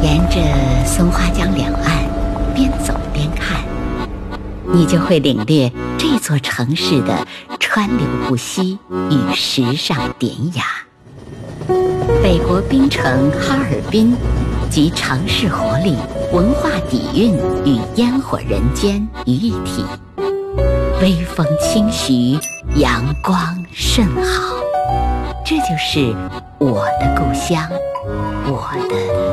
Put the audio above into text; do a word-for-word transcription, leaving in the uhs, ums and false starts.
沿着松花江两岸边走边看，你就会领略这座城市的川流不息与时尚典雅。北国冰城哈尔滨集城市活力、文化底蕴与烟火人间于一体，微风轻徐，阳光甚好。这就是我的故乡，我的